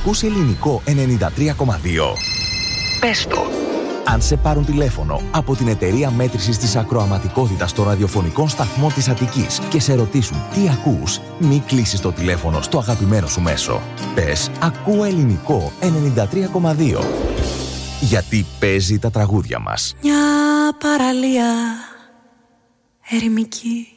Ακούς ελληνικό 93,2. Πες το. Αν σε πάρουν τηλέφωνο από την εταιρεία μέτρησης της ακροαματικότητας των ραδιοφωνικών σταθμών της Αττικής και σε ρωτήσουν τι ακούς, μη κλείσεις το τηλέφωνο στο αγαπημένο σου μέσο. Πες «Ακούω ελληνικό 93,2». Γιατί παίζει τα τραγούδια μας. Μια παραλία ερημική